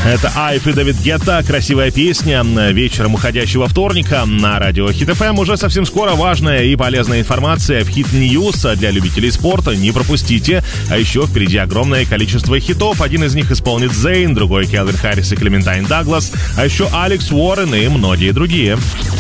Это Айф и Дэвид Гетта, красивая песня вечером уходящего вторника на радио Хит ФМ. Уже совсем скоро важная и полезная информация в Хит Ньюс для любителей спорта. Не пропустите. А еще впереди огромное количество хитов. Один из них исполнит Зейн, другой Келвин Харрис и Клементайн Даглас, а еще Алекс Уоррен и многие другие.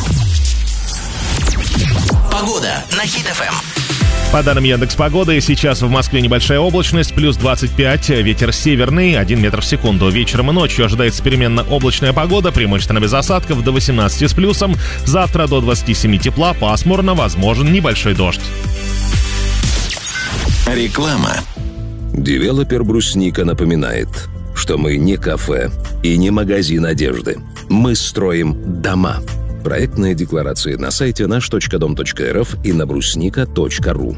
Погода на Хит ФМ. По данным Яндекс.Погоды, сейчас в Москве небольшая облачность, плюс 25, ветер северный, 1 метр в секунду. Вечером и ночью ожидается переменно облачная погода, преимущественно без осадков, до 18 с плюсом. Завтра до 27 тепла, пасмурно, возможен небольшой дождь. Реклама. Девелопер «Брусника» напоминает, что мы не кафе и не магазин одежды. Мы строим дома. Проектные декларации на сайте наш.дом.рф и на брусника.ру.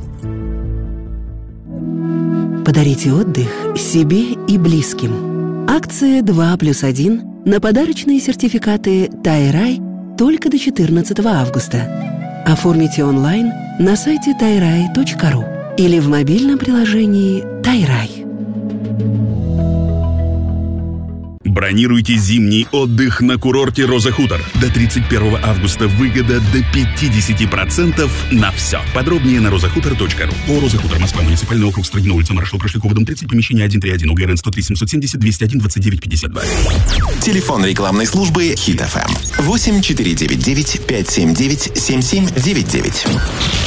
Подарите отдых себе и близким. Акция 2+1 на подарочные сертификаты «Тайрай» только до 14 августа. Оформите онлайн на сайте tayrai.ru или в мобильном приложении «Тайрай». Бронируйте зимний отдых на курорте «Роза Хутор». До 31 августа выгода до 50% на все. Подробнее на rozahutор.ru. О, «Роза Хутор», Москва, муниципальный округ, Строгино, улица Маршала Прошлякова, дом 30, помещение 131, УГРН 103-770-201-29-52. Телефон рекламной службы Хит ФМ 8499 579 7799.